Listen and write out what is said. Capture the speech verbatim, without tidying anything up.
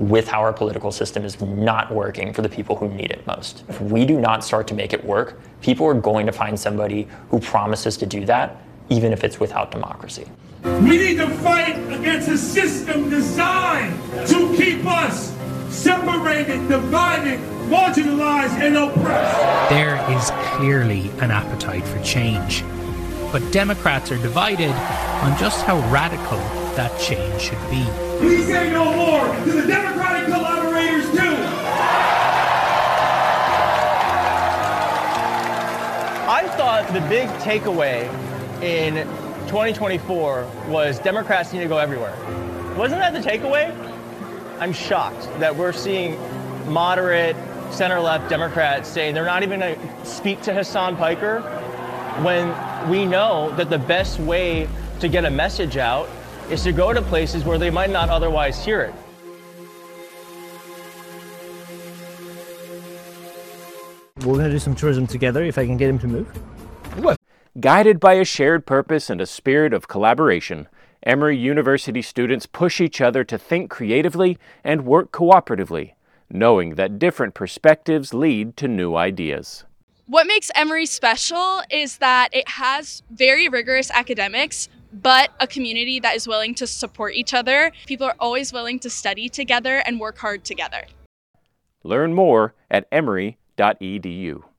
with how our political system is not working for the people who need it most. If we do not start to make it work, people are going to find somebody who promises to do that, even if it's without democracy. We need to fight against a system designed to keep us separated, divided, marginalized, and oppressed. There is clearly an appetite for change, but Democrats are divided on just how radical that change should be. We say no more to the Democratic collaborators too. I thought the big takeaway in twenty twenty-four was Democrats need to go everywhere. Wasn't that the takeaway? I'm shocked that we're seeing moderate, center-left Democrats saying they're not even going to speak to Hassan Piker when we know that the best way to get a message out is to go to places where they might not otherwise hear it. We're going to do some tourism together if I can get him to move. What? Guided by a shared purpose and a spirit of collaboration, Emory University students push each other to think creatively and work cooperatively, knowing that different perspectives lead to new ideas. What makes Emory special is that it has very rigorous academics, but a community that is willing to support each other. People are always willing to study together and work hard together. Learn more at emory dot e d u.